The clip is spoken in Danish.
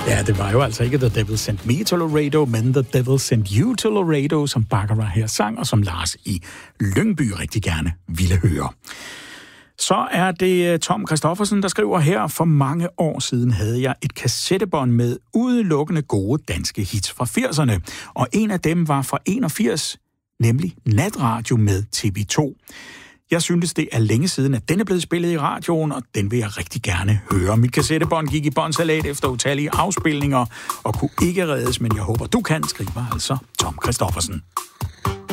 Ja, det var jo altså ikke The Devil Sent Me to Laredo, men The Devil Sent You to Laredo, som Baccarat her sang, og som Lars i Lyngby rigtig gerne ville høre. Så er det Tom Christoffersen, der skriver her: For mange år siden havde jeg et kassettebånd med udelukkende gode danske hits fra 80'erne, og en af dem var fra 81, nemlig Natradio med TV2. Jeg synes, det er længe siden, at den er blevet spillet i radioen, og den vil jeg rigtig gerne høre. Mit kassettebånd gik i båndsalat efter utallige afspilninger og kunne ikke reddes, men jeg håber, du kan, skriver altså Tom Christoffersen.